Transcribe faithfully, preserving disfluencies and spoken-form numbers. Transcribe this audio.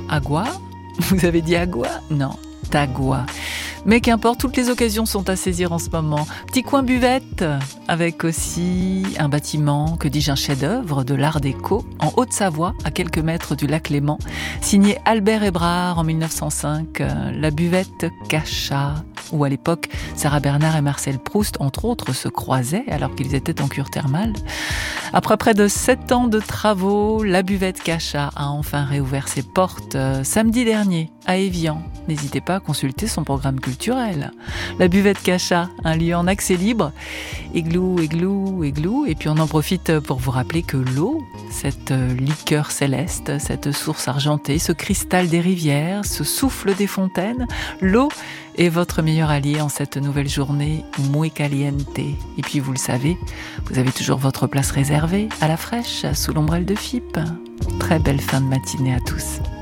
Agua. Vous avez dit agua? Non, Tagua. Mais qu'importe, toutes les occasions sont à saisir en ce moment. Petit coin buvette, avec aussi un bâtiment, que dis-je, un chef-d'œuvre de l'art déco, en Haute-Savoie, à quelques mètres du lac Léman, signé Albert Hébrard en mille neuf cent cinq, euh, la buvette Cachat, où à l'époque, Sarah Bernard et Marcel Proust, entre autres, se croisaient alors qu'ils étaient en cure thermale. Après près de sept ans de travaux, la buvette Cachat a enfin réouvert ses portes euh, samedi dernier à Évian. N'hésitez pas à consulter son programme culturel. La buvette Cachat, un lieu en accès libre, églou, églou, églou. Et puis on en profite pour vous rappeler que l'eau, cette liqueur céleste, cette source argentée, ce cristal des rivières, ce souffle des fontaines, l'eau est votre meilleur allié en cette nouvelle journée muy caliente. Et puis vous le savez, vous avez toujours votre place réservée à la fraîche, sous l'ombrelle de F I P. Très belle fin de matinée à tous.